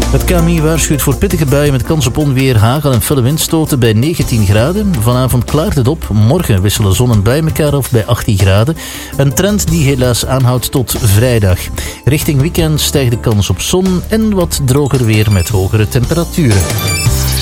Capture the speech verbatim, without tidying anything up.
Het K M I waarschuwt voor pittige buien met kans op onweer, hagel en felle windstoten bij negentien graden. Vanavond klaart het op. Morgen wisselen zon en bui elkaar af bij achttien graden. Een trend die helaas aanhoudt tot vrijdag. Richting weekend stijgt de kans op zon en wat droger weer met hogere temperaturen.